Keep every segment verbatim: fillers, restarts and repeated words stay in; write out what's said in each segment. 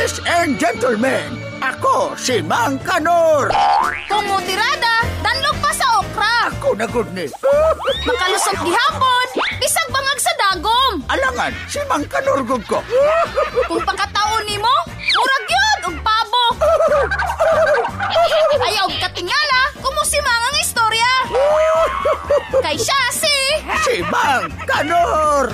Ladies and gentlemen, ako si Mang Kanor. Tumutirada, danlog pa sa okra. Ako na good ni. Makalusot gihapon, bisag bangag sa dagom. Alangan, si Mang Kanor gud ko. Kung pagkataon nimo, murag yun, og pabo. Ayaw katingala, kumusimang ang istorya. Kay siya si... Si Mang Kanor.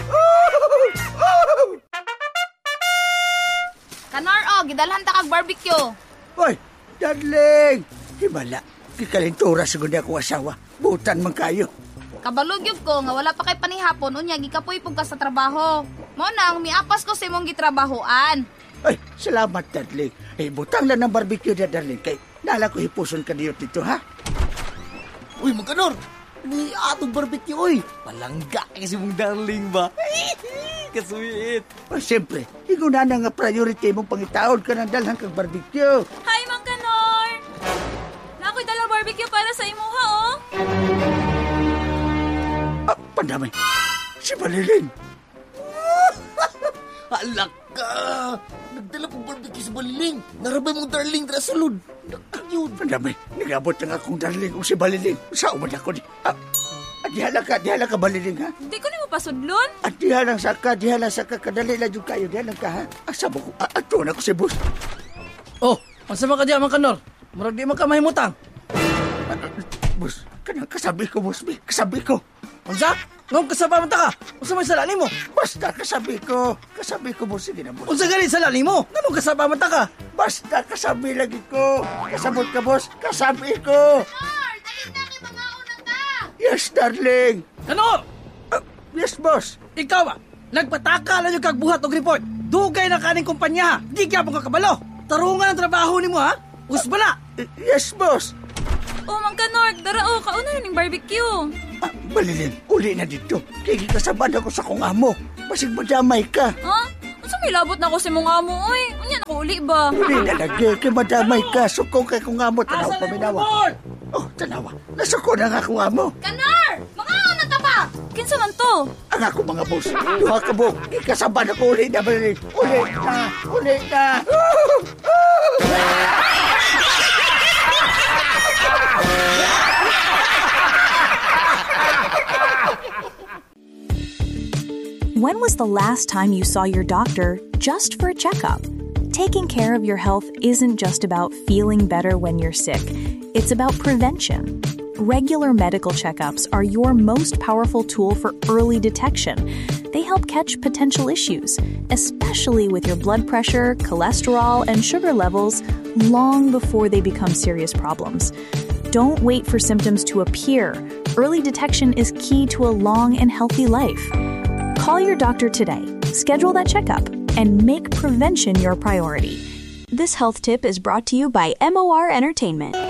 Kanor, oh, gidalhan ta kag barbecue. Hoy, darling. Himala, kikalintura sigod akong asawa. Butan man kayo. Kabalugyog ko nga wala pa kay panihapon unya gikapoy pug ka sa trabaho. Mo nang miapas ko sa imong gitrabahoan. Ay, salamat, darling. Eh, butang lang ng barbecue na, darling. Kay nala ko hipuson ka niyo dito, ha? Uy, Mang Kanor, ni atong barbecue, uy. Palangga kasi mong darling ba? Kasuit. Oh, siyempre, higuna na nga priority mong pangitaon ka ng dalhan kang barbecue. Hi, Mang Kanor! Nako'y dala barbecue para sa imuha, oh. Ah, pandamay. Si Balilin. Halak ka! Nagdala pong barbecue sa Baliling. Narabay mong darling tara sulod. Nakayun. Pandamay, nagabot na nga akong darling o si Balilin. Sa umad ako di. Ah, ah, dihala ka, dihala ka Balilin, ha? Hindi ko ni mo pasudlon. At dihalang sa ka, dihalang sa ka, kadali lang yung kayo, dihalang ka, ha? Asa mo ko, ah, ato na ko si boss. Oh, masama ka diyan, Mang Kanor. Murag di man ka mahimutang. Ah, ah, boss, kanang kasabi ko, boss, be, kasabi ko. Unsa? Ngong kasaba man ta ka? Unsa may salani mo? Basta kasabi ko, kasabi ko, boss, sige na, boss. Unsa gali salani mo? Ngong kasaba man ta ka? Basta kasabi lagi ko. Kasabot ka, boss, kasabi ko. Kanor, dali na kay mga unang ta. Yes, darling. Kanor! Ah, yes, boss. Ikaw ba? Nagpataka lang yung kagbuhat og report. Dugay na kaning kumpanya. Di kaya mong kakabalo. Tarungan ang trabaho ni mo, ha? Usba na! Y- yes, boss. Oh, Mang Kanor, dara o, kauna na ning barbecue. Ah, Balilin, uli na dito. Kaya kasabad ako sa kong amo. Basig madamay ka. Ha? Unsa may labot na ako sa mong amo, oy? Unya na ko uli ba? Uli na lagi, kaya madamay ka. Suko kay kong amo, tanaw Asa na yung paminawa. report? Oh, tanawa. Nasuko na nga kong amo. Kanor, mga unang ta ba? Kinsa man to? Ang ako mga boss. Duha ka buk. Ikasabad ako uli na, Balilin. Uli na, uli na. When was the last time you saw your doctor just for a checkup? Taking care of your health isn't just about feeling better when you're sick. It's about prevention. Regular medical checkups are your most powerful tool for early detection. They help catch potential issues, especially with your blood pressure, cholesterol, and sugar levels, long before they become serious problems. Don't wait for symptoms to appear. Early detection is key to a long and healthy life. Call your doctor today, schedule that checkup, and make prevention your priority. This health tip is brought to you by M O R Entertainment.